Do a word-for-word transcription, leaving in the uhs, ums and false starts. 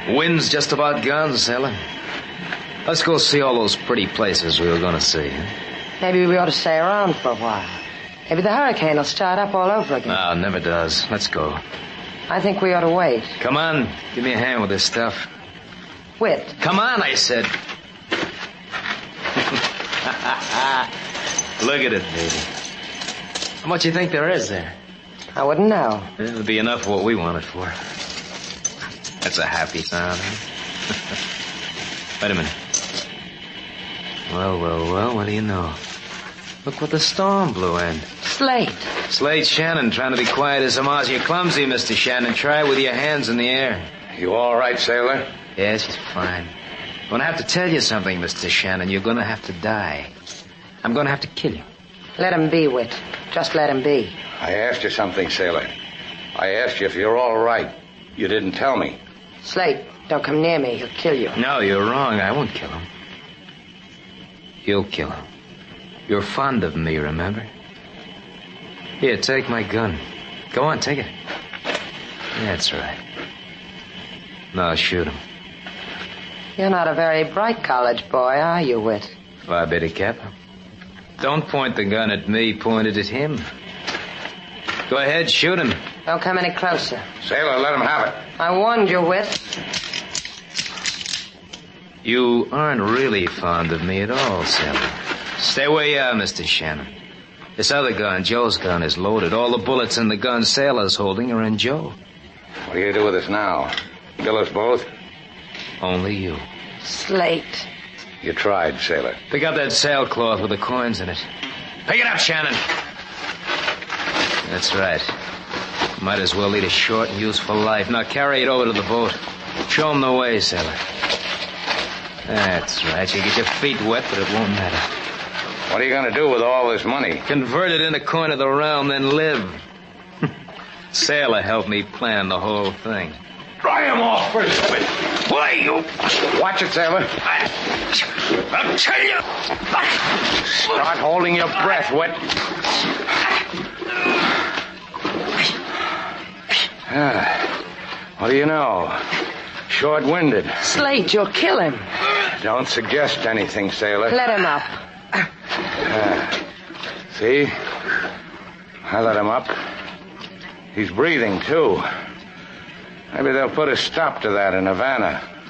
Wind's just about gone, sailor. Let's go see all those pretty places we were going to see. Huh? Maybe we ought to stay around for a while. Maybe the hurricane will start up all over again. No, it never does. Let's go. I think we ought to wait. Come on. Give me a hand with this stuff. Whit. Come on, I said. Look at it, baby. How much you think there is there? I wouldn't know. It'll be enough for what we want it for. That's a happy sound, huh? Wait a minute. Well, well, well, what do you know? Look what the storm blew in. Slate. Slate Shannon trying to be quiet as a mouse. You're clumsy, Mister Shannon. Try it with your hands in the air. You all right, sailor? Yes, he's fine. I'm going to have to tell you something, Mister Shannon. You're going to have to die. I'm going to have to kill you. Let him be, Whit. Just let him be. I asked you something, sailor. I asked you if you're all right. You didn't tell me. Slate, don't come near me. He'll kill you. No, you're wrong. I won't kill him. You'll kill him. You're fond of me, remember? Here, take my gun. Go on, take it. That's right. Now shoot him. You're not a very bright college boy, are you, Whit? Phi Beta Kappa. Don't point the gun at me. Point it at him. Go ahead, shoot him. Don't come any closer. Sailor, let him have it. I warned you, Whit. You aren't really fond of me at all, Sailor. Stay where you are, Mister Shannon. This other gun, Joe's gun, is loaded. All the bullets in the gun Sailor's holding are in Joe. What do you do with us now? Kill us both? Only you. Slate. You tried, sailor. Pick up that sailcloth with the coins in it. Pick it up, Shannon. That's right. Might as well lead a short and useful life. Now carry it over to the boat. Show 'em the way, sailor. That's right. You get your feet wet, but it won't matter. What are you going to do with all this money? Convert it in a coin of the realm, then live. Sailor helped me plan the whole thing. Dry him off first, Whit. Why, you... Watch it, sailor. I'll tell you. Start holding your breath, Whit. Ah, what do you know? Short-winded. Slate, you'll kill him. Don't suggest anything, sailor. Let him up. Ah, see? I let him up. He's breathing, too. Maybe they'll put a stop to that in Havana.